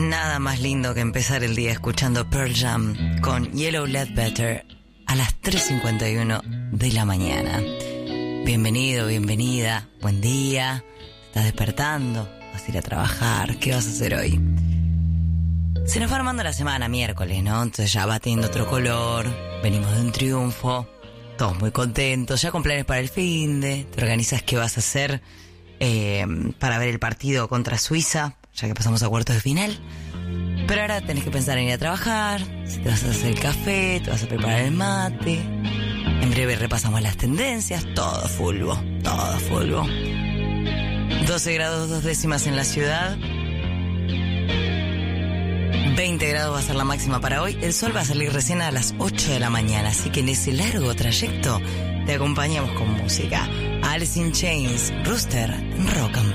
Nada más lindo que empezar el día escuchando Pearl Jam con Yellow Ledbetter a las 3:51 de la mañana. Bienvenido, bienvenida, buen día. ¿Estás despertando? ¿Vas a ir a trabajar? ¿Qué vas a hacer hoy? Se nos va armando la semana, miércoles, ¿no? Entonces ya va teniendo otro color, venimos de un triunfo, todos muy contentos, ya con planes para el finde, te organizas qué vas a hacer para ver el partido contra Suiza, ya que pasamos a cuartos de final. Pero ahora tenés que pensar en ir a trabajar, si te vas a hacer el café, te vas a preparar el mate. En breve repasamos las tendencias, todo fulbo. 12 grados 2 décimas en la ciudad. 20 grados va a ser la máxima para hoy. El sol va a salir recién a las 8 de la mañana, así que en ese largo trayecto te acompañamos con música. Alice in Chains, Rooster, Rock and